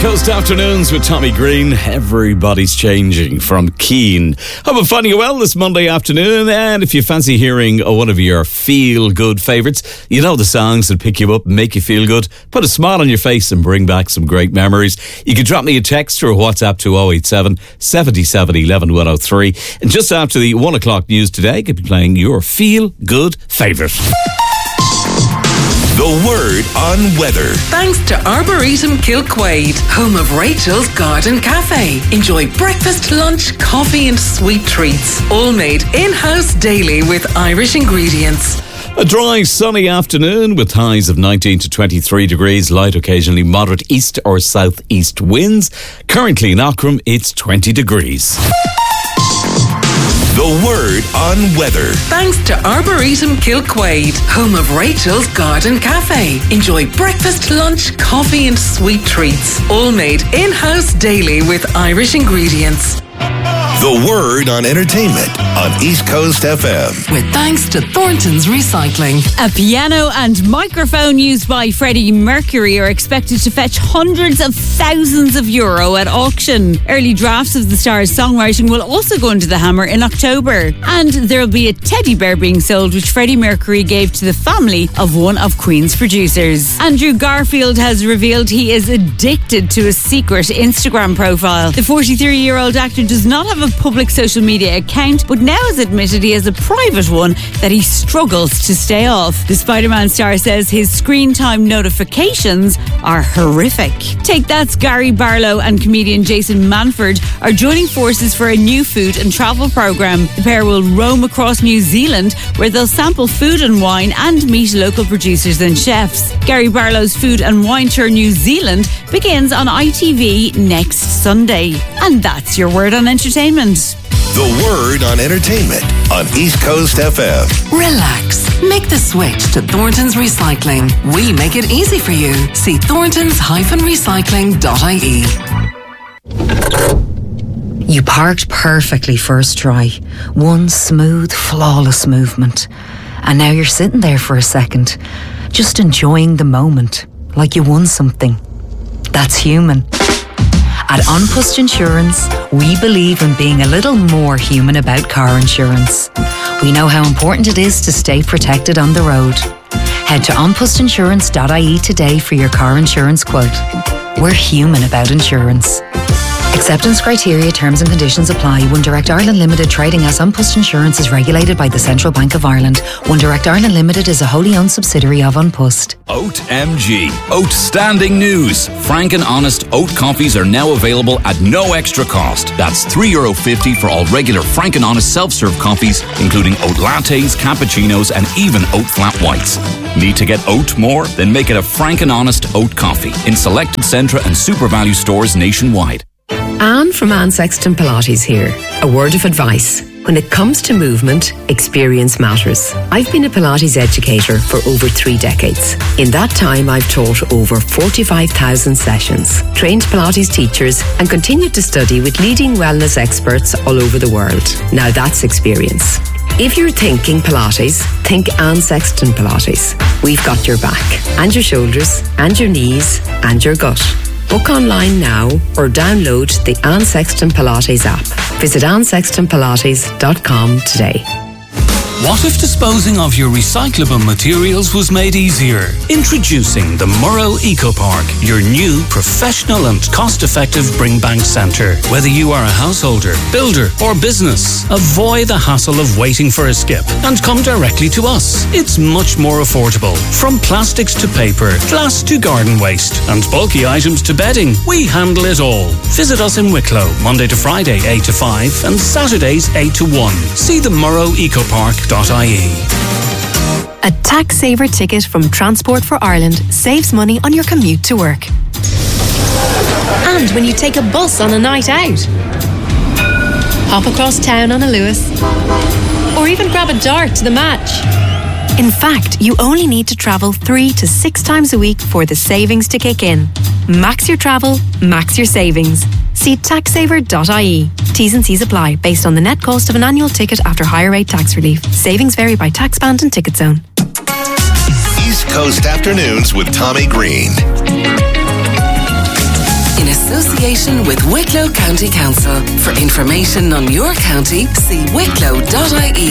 Coast Afternoons with Tommy Green. Everybody's changing from Keane. Hope I'm finding you well this Monday afternoon. And if you fancy hearing one of your feel-good favourites, you know the songs that pick you up and make you feel good, put a smile on your face and bring back some great memories, you can drop me a text or a WhatsApp to 087 77 11 103. And just after the 1 o'clock news today, I could be playing your feel-good favourite. The Word on Weather. Thanks to Arboretum Kilquade, home of Rachel's Garden Cafe. Enjoy breakfast, lunch, coffee and sweet treats. All made in-house daily with Irish ingredients. A dry, sunny afternoon with highs of 19 to 23 degrees, light, occasionally moderate east or southeast winds. Currently in Aughrim, it's 20 degrees. The Word on Weather. Thanks to Arboretum Kilquade, home of Rachel's Garden Cafe. Enjoy breakfast, lunch, coffee and sweet treats. All made in-house daily with Irish ingredients. The Word on Entertainment on East Coast FM. With thanks to Thornton's Recycling. A piano and microphone used by Freddie Mercury are expected to fetch hundreds of thousands of euro at auction. Early drafts of the star's songwriting will also go into the hammer in October. And there will be a teddy bear being sold which Freddie Mercury gave to the family of one of Queen's producers. Andrew Garfield has revealed he is addicted to a secret Instagram profile. The 43-year-old actor does not have a public social media account, but now has admitted he has a private one that he struggles to stay off. The Spider-Man star says his screen time notifications are horrific. Take That's Gary Barlow and comedian Jason Manford are joining forces for a new food and travel programme. The pair will roam across New Zealand where they'll sample food and wine and meet local producers and chefs. Gary Barlow's Food and Wine Tour New Zealand begins on ITV next Sunday. And that's your Word on Entertainment. The Word on Entertainment on East Coast FM. Relax. Make the switch to Thornton's Recycling. We make it easy for you. See thorntons-recycling.ie. You parked perfectly first try. One smooth, flawless movement. And now you're sitting there for a second, just enjoying the moment, like you won something. That's human. At An Post Insurance, we believe in being a little more human about car insurance. We know how important it is to stay protected on the road. Head to onpostinsurance.ie today for your car insurance quote. We're human about insurance. Acceptance criteria, terms and conditions apply. One Direct Ireland Limited, trading as An Post Insurance, is regulated by the Central Bank of Ireland. One Direct Ireland Limited is a wholly owned subsidiary of An Post. Oat MG. Outstanding news. Frank and Honest oat coffees are now available at no extra cost. That's €3.50 for all regular Frank and Honest self-serve coffees, including oat lattes, cappuccinos and even oat flat whites. Need to get oat more? Then make it a Frank and Honest oat coffee in selected Centra and Super Value stores nationwide. Anne from Anne Sexton Pilates here. A word of advice. When it comes to movement, experience matters. I've been a Pilates educator for over 3 decades. In that time, I've taught over 45,000 sessions, trained Pilates teachers, and continued to study with leading wellness experts all over the world. Now that's experience. If you're thinking Pilates, think Anne Sexton Pilates. We've got your back, and your shoulders, and your knees, and your gut. Book online now or download the Anne Sexton Pilates app. Visit AnneSextonPilates.com today. What if disposing of your recyclable materials was made easier? Introducing the Murrow Eco Park, your new professional and cost-effective bring bank centre. Whether you are a householder, builder or business, avoid the hassle of waiting for a skip and come directly to us. It's much more affordable. From plastics to paper, glass to garden waste and bulky items to bedding, we handle it all. Visit us in Wicklow, Monday to Friday 8 to 5 and Saturdays 8 to 1. See the murrowecopark.ie. A tax saver ticket from Transport for Ireland saves money on your commute to work. And when you take a bus on a night out. Hop across town on a Lewis. Or even grab a dart to the match. In fact, you only need to travel 3 to 6 times a week for the savings to kick in. Max your travel, max your savings. See taxsaver.ie. T's and C's apply based on the net cost of an annual ticket after higher rate tax relief. Savings vary by tax band and ticket zone. East Coast Afternoons with Tommy Green. In a association with Wicklow County Council. For information on your county, see wicklow.ie.